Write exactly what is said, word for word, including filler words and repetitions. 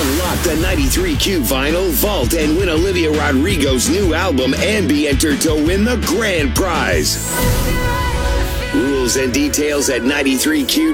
Unlock the ninety-three Q vinyl vault and win Olivia Rodrigo's new album and be entered to win the grand prize. Rules and details at ninety-three Q